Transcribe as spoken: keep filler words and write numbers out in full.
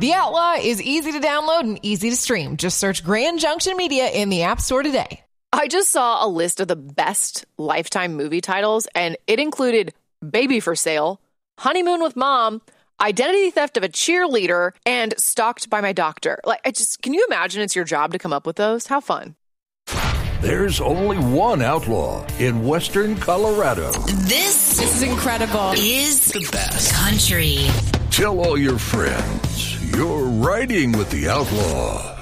The Outlaw is easy to download and easy to stream. Just search Grand Junction Media in the App Store today. I just saw a list of the best Lifetime movie titles, and it included Baby for Sale, Honeymoon with Mom, Identity Theft of a Cheerleader, and Stalked by My Doctor. Like, I just, can you imagine it's your job to come up with those? How fun. There's only one outlaw in Western Colorado. This, this is incredible. Is the best country. Tell all your friends you're riding with the outlaw.